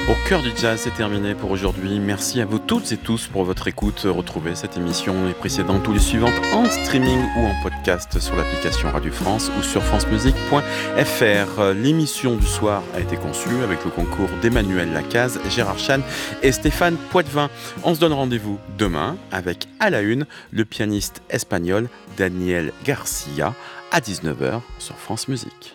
Au cœur du jazz, c'est terminé pour aujourd'hui. Merci à vous toutes et tous pour votre écoute. Retrouvez cette émission et précédentes ou les suivantes en streaming ou en podcast sur l'application Radio France ou sur francemusique.fr. L'émission du soir a été conçue avec le concours d'Emmanuel Lacaze, Gérard Chan et Stéphane Poitvin. On se donne rendez-vous demain avec à la une le pianiste espagnol Daniel Garcia à 19h sur France Musique.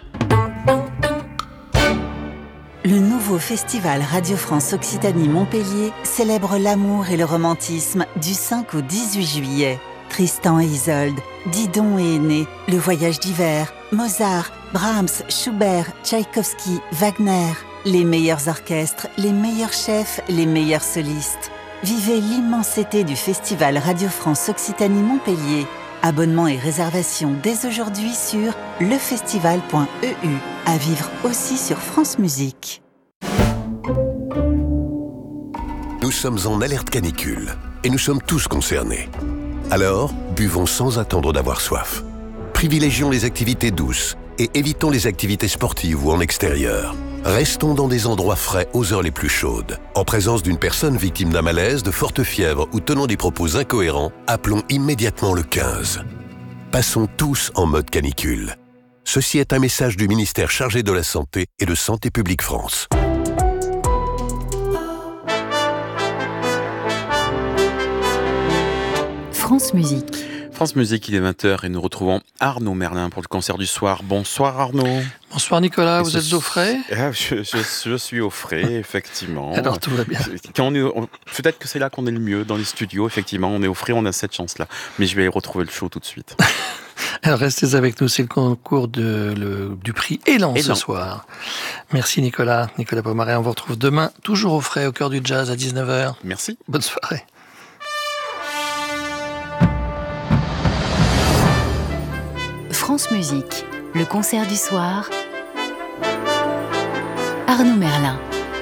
Le nouveau festival Radio France Occitanie-Montpellier célèbre l'amour et le romantisme du 5 au 18 juillet. Tristan et Isolde, Didon et Aîné, Le Voyage d'hiver, Mozart, Brahms, Schubert, Tchaïkovski, Wagner. Les meilleurs orchestres, les meilleurs chefs, les meilleurs solistes. Vivez l'immense été du festival Radio France Occitanie-Montpellier. Abonnements et réservations dès aujourd'hui sur lefestival.eu. À vivre aussi sur France Musique. Nous sommes en alerte canicule et nous sommes tous concernés. Alors, buvons sans attendre d'avoir soif. Privilégions les activités douces et évitons les activités sportives ou en extérieur. Restons dans des endroits frais aux heures les plus chaudes. En présence d'une personne victime d'un malaise, de forte fièvre ou tenant des propos incohérents, appelons immédiatement le 15. Passons tous en mode canicule. Ceci est un message du ministère chargé de la Santé et de Santé publique France. France Musique. France Musique, il est 20h et nous retrouvons Arnaud Merlin pour le concert du soir. Bonsoir Arnaud. Bonsoir Nicolas, vous êtes au frais ? Je suis au frais, effectivement. Alors tout va bien. Peut-être que c'est là qu'on est le mieux, dans les studios, effectivement. On est au frais, on a cette chance-là. Mais je vais retrouver le show tout de suite. Alors restez avec nous, c'est le concours du prix Élan ce soir. Merci Nicolas Pomaret, on vous retrouve demain, toujours au frais, au cœur du jazz à 19h. Merci. Bonne soirée. France Musique, le concert du soir. Arnaud Merlin.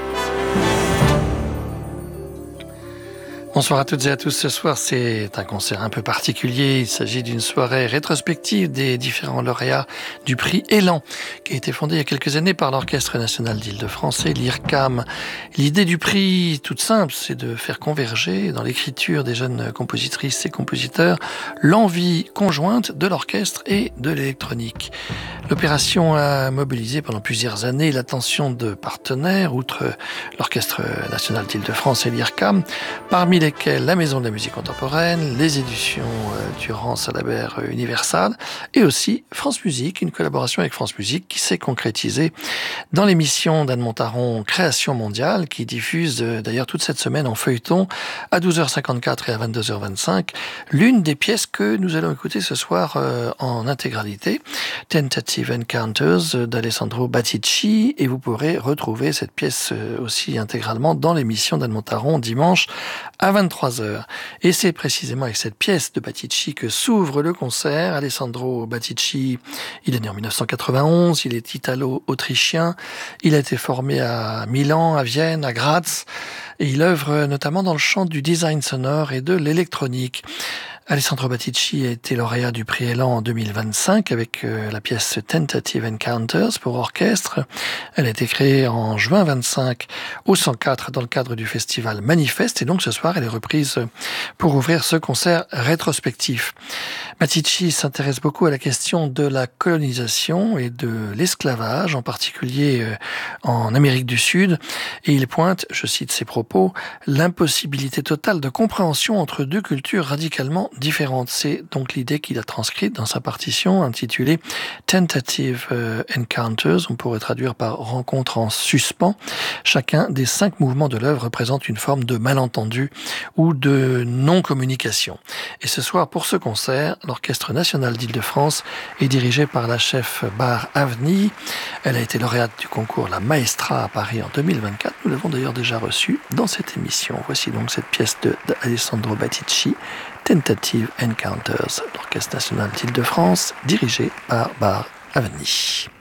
Bonsoir à toutes et à tous. Ce soir, c'est un concert un peu particulier. Il s'agit d'une soirée rétrospective des différents lauréats du prix Élan, qui a été fondé il y a quelques années par l'Orchestre national d'Île-de-France et l'IRCAM. L'idée du prix, toute simple, c'est de faire converger dans l'écriture des jeunes compositrices et compositeurs l'envie conjointe de l'orchestre et de l'électronique. L'opération a mobilisé pendant plusieurs années l'attention de partenaires, outre l'Orchestre national d'Île-de-France et l'IRCAM, parmi lesquels la Maison de la musique contemporaine, les éditions Durand Salabert Universal et aussi France Musique, une collaboration avec France Musique qui s'est concrétisée dans l'émission d'Anne Montaron Création mondiale qui diffuse d'ailleurs toute cette semaine en feuilleton à 12h54 et à 22h25 l'une des pièces que nous allons écouter ce soir en intégralité, Tentative Encounters d'Alessandro Battici, et vous pourrez retrouver cette pièce aussi intégralement dans l'émission d'Anne Montaron dimanche à 23h. Et c'est précisément avec cette pièce de Battici que s'ouvre le concert. Alessandro Battici, il est né en 1991, il est italo-autrichien, il a été formé à Milan, à Vienne, à Graz, et il œuvre notamment dans le champ du design sonore et de l'électronique. Alessandro Battici a été lauréat du prix Élan en 2025 avec la pièce Tentative Encounters pour orchestre. Elle a été créée en juin 25 au 104 dans le cadre du festival Manifeste, et donc ce soir elle est reprise pour ouvrir ce concert rétrospectif. Battici s'intéresse beaucoup à la question de la colonisation et de l'esclavage, en particulier en Amérique du Sud, et il pointe, je cite ses propos, l'impossibilité totale de compréhension entre deux cultures radicalement différentes. C'est donc l'idée qu'il a transcrite dans sa partition intitulée Tentative Encounters, on pourrait traduire par rencontre en suspens. Chacun des 5 mouvements de l'œuvre représente une forme de malentendu ou de non-communication. Et ce soir, pour ce concert, l'Orchestre national d'Île-de-France est dirigé par la chef Bar Avni. Elle a été lauréate du concours La Maestra à Paris en 2024. Nous l'avons d'ailleurs déjà reçue dans cette émission. Voici donc cette pièce d'Alessandro Battici, Tentative Encounters, l'Orchestre national d'Île-de-France, dirigé par Bar Avni.